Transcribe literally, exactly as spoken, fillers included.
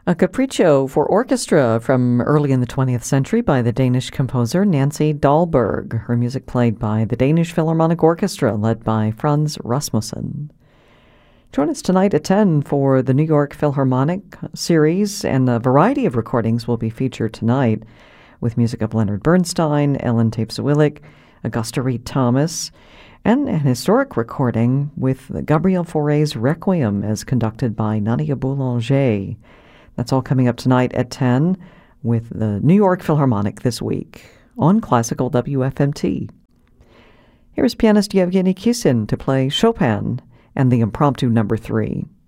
A capriccio for orchestra from early in the twentieth century by the Danish composer Nancy Dahlberg. Her music played by the Danish Philharmonic Orchestra, led by Frans Rasmussen. Join us tonight at ten for the New York Philharmonic series, and a variety of recordings will be featured tonight with music of Leonard Bernstein, Ellen Tapes-Willig, Augusta Reed Thomas, and an historic recording with Gabriel Fauré's Requiem as conducted by Nadia Boulanger. That's all coming up tonight at ten with the New York Philharmonic this week on Classical W F M T. Here's pianist Yevgeny Kissin to play Chopin and the Impromptu Number Three.